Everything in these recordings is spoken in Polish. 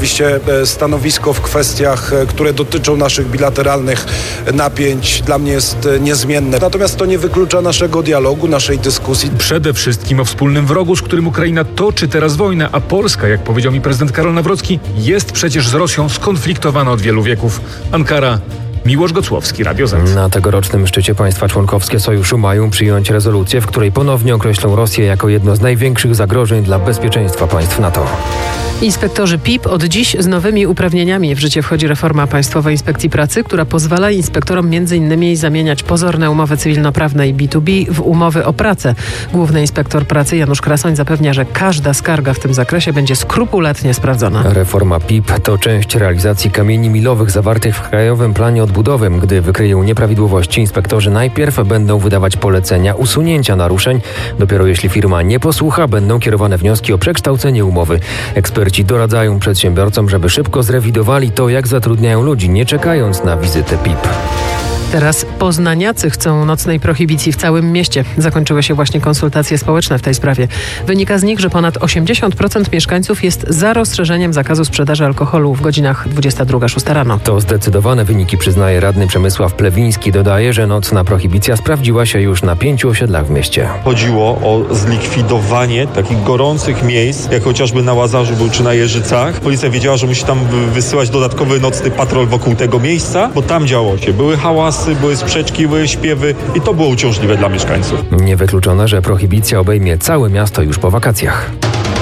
Oczywiście stanowisko w kwestiach, które dotyczą naszych bilateralnych napięć, dla mnie jest niezmienne. Natomiast to nie wyklucza naszego dialogu, naszej dyskusji. Przede wszystkim o wspólnym wrogu, z którym Ukraina toczy teraz wojnę, a Polska, jak powiedział mi prezydent Karol Nawrocki, jest przecież z Rosją skonfliktowana od wielu wieków. Ankara. Miłosz Gocłowski, Radio Z. Na tegorocznym szczycie państwa członkowskie sojuszu mają przyjąć rezolucję, w której ponownie określą Rosję jako jedno z największych zagrożeń dla bezpieczeństwa państw NATO. Inspektorzy PIP od dziś z nowymi uprawnieniami. W życie wchodzi reforma Państwowej Inspekcji Pracy, która pozwala inspektorom m.in. zamieniać pozorne umowy cywilnoprawne i B2B w umowy o pracę. Główny inspektor pracy Janusz Krasoń zapewnia, że każda skarga w tym zakresie będzie skrupulatnie sprawdzona. Reforma PIP to część realizacji kamieni milowych zawartych w Krajowym Planie Odbudowy. Gdy wykryją nieprawidłowości, inspektorzy najpierw będą wydawać polecenia usunięcia naruszeń. Dopiero jeśli firma nie posłucha, będą kierowane wnioski o przekształcenie umowy. Eksperci doradzają przedsiębiorcom, żeby szybko zrewidowali to, jak zatrudniają ludzi, nie czekając na wizytę PIP. Teraz poznaniacy chcą nocnej prohibicji w całym mieście. Zakończyły się właśnie konsultacje społeczne w tej sprawie. Wynika z nich, że ponad 80% mieszkańców jest za rozszerzeniem zakazu sprzedaży alkoholu w godzinach 22-6 rano. To zdecydowane wyniki przyznaje radny Przemysław Plewiński. Dodaje, że nocna prohibicja sprawdziła się już na 5 osiedlach w mieście. Chodziło o zlikwidowanie takich gorących miejsc, jak chociażby na Łazarzu był czy na Jeżycach. Policja wiedziała, że musi tam wysyłać dodatkowy nocny patrol wokół tego miejsca, bo tam działo się. Były hałasy, były sprzeczki, były śpiewy i to było uciążliwe dla mieszkańców. Niewykluczone, że prohibicja obejmie całe miasto już po wakacjach.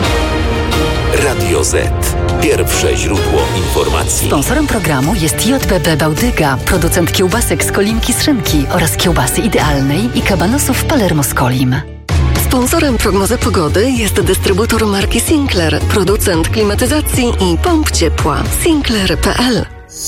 Radio Z. Pierwsze źródło informacji. Sponsorem programu jest JBB Bałtyka, producent kiełbasek z kolinki z szynki oraz kiełbasy idealnej i kabanosów Palermo z kolim. Sponsorem prognozy pogody jest dystrybutor marki Sinclair, producent klimatyzacji i pomp ciepła. Sinclair.pl.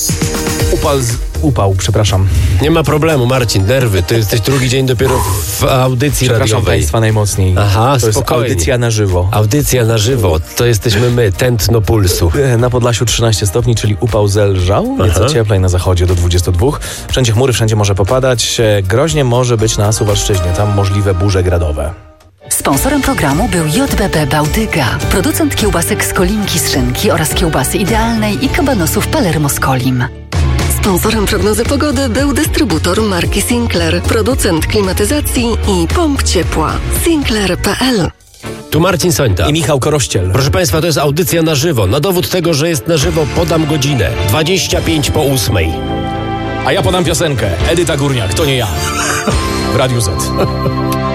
Upał, przepraszam. Nie ma problemu, Marcin, nerwy. Ty jesteś drugi dzień dopiero w audycji radiowej. Przepraszam Państwa najmocniej. Aha, to spokojnie. jest audycja na żywo. Audycja na żywo, to jesteśmy my, tętno pulsu. Na Podlasiu 13 stopni, czyli upał zelżał, nieco cieplej na zachodzie do 22. Wszędzie chmury, wszędzie może popadać. Groźnie może być na Suwalszczyźnie, tam możliwe burze gradowe. Sponsorem programu był JBB Bałtyka, producent kiełbasek z kolinki z szynki oraz kiełbasy idealnej i kabanosów Palermo z kolim. Sponsorem prognozy pogody był dystrybutor marki Sinclair, producent klimatyzacji i pomp ciepła. Sinclair.pl. Tu Marcin Sońta. I Michał Korościel. Proszę Państwa, to jest audycja na żywo. Na dowód tego, że jest na żywo, podam godzinę. 8:25. A ja podam piosenkę. Edyta Górniak, to nie ja. W Radiu Z.